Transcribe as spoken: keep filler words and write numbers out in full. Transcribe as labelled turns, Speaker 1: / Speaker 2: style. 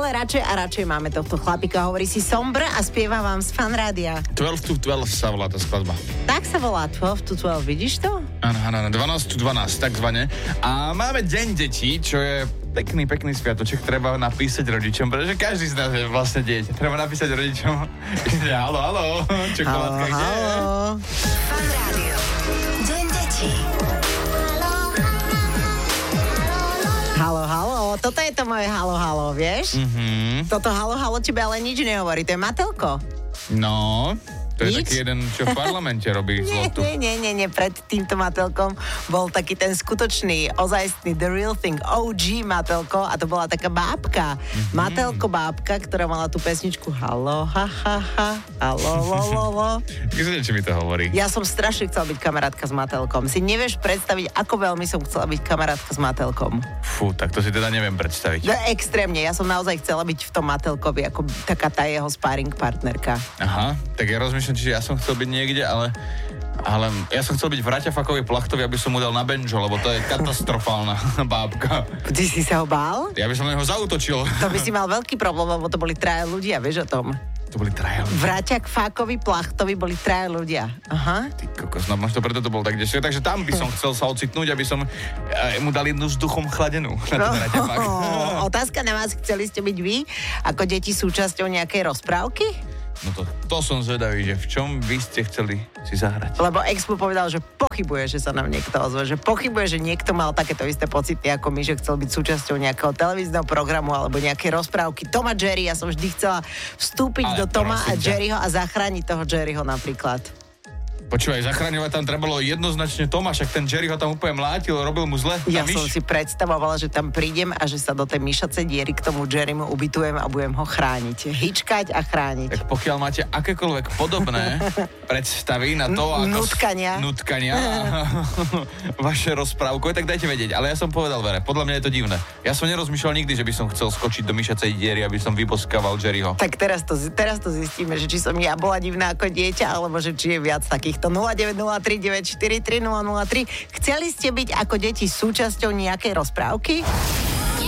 Speaker 1: Stále radšej a radšej máme tohto chlapika. Hovorí si Sombr a spieva vám z Fanrádia.
Speaker 2: dvanásť to dvanásť sa volá tá skladba.
Speaker 1: Tak sa volá dvanásť to dvanásť, vidíš to?
Speaker 2: Áno, áno, áno, dvanásť to dvanásť, takzvané. A máme deň detí, čo je pekný, pekný sviatoček. Treba napísať rodičom, pretože každý z nás je vlastne dieťa. Treba napísať rodičom, že halo, halo, čokoládka, kde je?
Speaker 3: Fanrádio. Deň detí.
Speaker 1: Halo, halo, toto je to moje halo, halo, vieš?
Speaker 2: Mhm.
Speaker 1: Toto halo, halo tebe ale nič nehovorí, to je Matelko.
Speaker 2: No, to je
Speaker 1: Nič?
Speaker 2: taký jeden, čo v parlamente robí
Speaker 1: Nie,
Speaker 2: zlotu.
Speaker 1: nie, nie, nie, nie, pred týmto Matelkom bol taký ten skutočný, ozajstný The Real Thing, ó gé Matelko a to bola taká bábka. Mm-hmm. Matelko bábka, ktorá mala tú pesničku Halo, ha, ha, ha, halo, lo, lo, lo.
Speaker 2: Myslím, či mi to hovorí.
Speaker 1: Ja som strašne chcela byť kamarátka s Matelkom. Si nevieš predstaviť, ako veľmi som chcela byť kamarátka s Matelkom.
Speaker 2: Fú, tak to si teda neviem predstaviť.
Speaker 1: No, extrémne, ja som naozaj chcela byť v tom Matelkovi ako taká tá jeho sparring partnerka.
Speaker 2: Aha, tak ja rozmýšľam, čiže ja som chcel byť niekde, ale, ale ja som chcel byť v Raťafakovi Plachtovi, aby som mu dal na benžo, lebo to je katastrofálna bábka.
Speaker 1: Ty si sa ho bál?
Speaker 2: Ja by som na neho zautočil.
Speaker 1: To by si mal veľký problém, lebo to boli traja ľudia, vieš o tom?
Speaker 2: To boli traja ľudia.
Speaker 1: V Raťak Fákovi Plachtovi boli traja ľudia. Aha.
Speaker 2: Ty kokos, no možno preto to bol tak desivé. Takže tam by som chcel sa ocitnúť, aby som eh, mu dal jednu vzduchom chladenú na ten Raťafak.
Speaker 1: Oh, otázka na vás, chceli ste byť vy ako deti súčasťou nejakej rozprávky?
Speaker 2: No to, to som zvedavý, že v čom by ste chceli si zahrať.
Speaker 1: Lebo ex mu povedal, že pochybuje, že sa nám niekto ozve, že pochybuje, že niekto mal takéto isté pocity ako my, že chcel byť súčasťou nejakého televízneho programu alebo nejakej rozprávky. Tom a Jerry, ja som vždy chcela vstúpiť
Speaker 2: Ale
Speaker 1: do Toma a
Speaker 2: prosím ťa.
Speaker 1: Jerryho a zachrániť toho Jerryho napríklad.
Speaker 2: Počúvaj, zachraňovať tam trebalo jednoznačne Tomáš, ak ten Jerry ho tam úplne mlátil, robil mu zle.
Speaker 1: Ja
Speaker 2: Tá
Speaker 1: som
Speaker 2: myš.
Speaker 1: si predstavovala, že tam prídem a že sa do tej myšacej diery k tomu Jerrymu ubytujem a budem ho chrániť. Hyčkať a chrániť.
Speaker 2: Tak pokiaľ máte akékoľvek podobné predstavy na to, ako...
Speaker 1: Nutkania.
Speaker 2: Nutkania. Vaše rozprávkové, tak dajte vedieť. Ale ja som povedal, Vere, podľa mňa je to divné. Ja som nerozmýšľal nikdy, že by som chcel skočiť do myšacej diery, aby som vyboskával Jerryho.
Speaker 1: Tak teraz to, teraz to zistíme, že či som ja bola divná ako dieťa, alebo že či je viac takýchto nula deväť nula tri deväť štyri tri nula nula tri. Chceli ste byť ako deti súčasťou nejakej rozprávky?